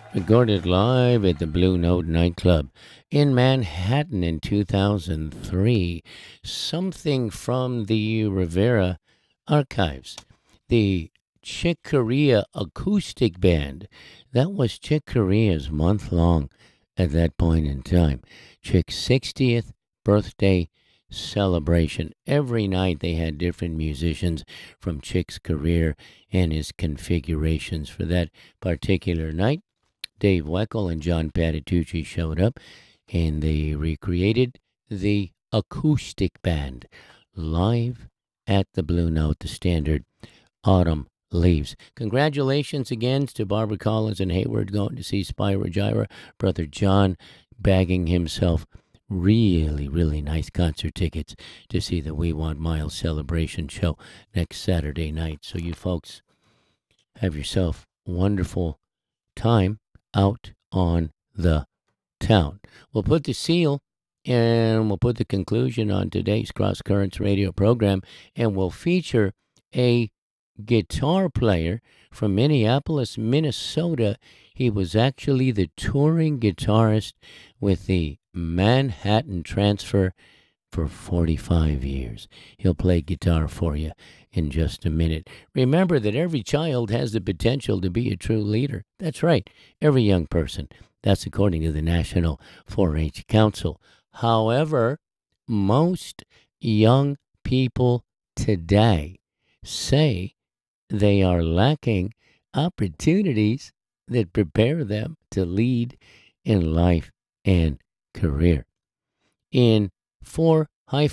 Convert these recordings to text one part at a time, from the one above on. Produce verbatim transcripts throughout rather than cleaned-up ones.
Recorded live at the Blue Note nightclub in Manhattan in two thousand three. Something from the Rivera archives. The Chick Corea Acoustic Band. That was Chick Corea's month long at that point in time. Chick's sixtieth birthday celebration. Every night they had different musicians from Chick's career and his configurations for that particular night. Dave Weckl and John Patitucci showed up, and they recreated the acoustic band live at the Blue Note, the standard Autumn Leaves. Congratulations again to Barbara Collins and Hayward going to see Spyro Gyra. Brother John bagging himself really, really nice concert tickets to see the We Want Miles celebration show next Saturday night. So you folks have yourself a wonderful time out on the town. We'll put the seal and we'll put the conclusion on today's Cross Currents radio program, and we'll feature a guitar player from Minneapolis, Minnesota. He was actually the touring guitarist with the Manhattan Transfer for forty-five years. He'll play guitar for you in just a minute. Remember that every child has the potential to be a true leader. That's right, every young person. That's according to the National four H Council. However, most young people today say they are lacking opportunities that prepare them to lead in life and career. In four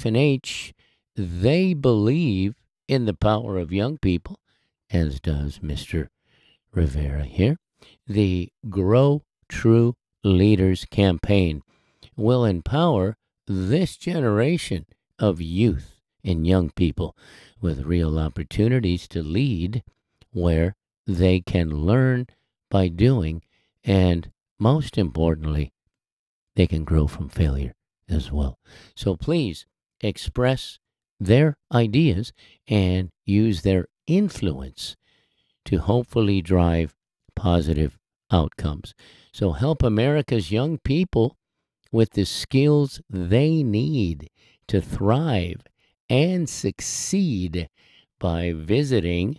H, they believe in the power of young people, as does Mister Rivera here. The Grow True Leaders campaign will empower this generation of youth and young people with real opportunities to lead where they can learn by doing, and most importantly, they can grow from failure as well. So please express their ideas and use their influence to hopefully drive positive outcomes. So help America's young people with the skills they need to thrive and succeed by visiting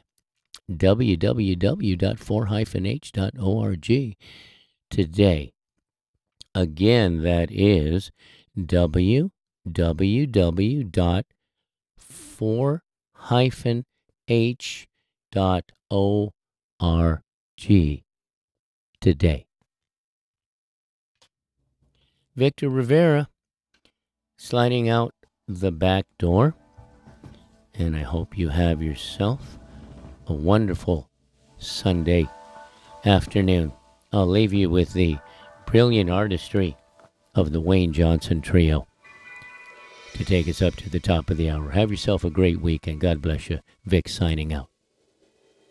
w w w dot four h dot org today. Again, that is w w w dot four h dot org today. Victor Rivera sliding out the back door, and I hope you have yourself a wonderful Sunday afternoon. I'll leave you with the brilliant artistry of the Wayne Johnson Trio to take us up to the top of the hour. Have yourself a great week, and God bless you. Vic signing out.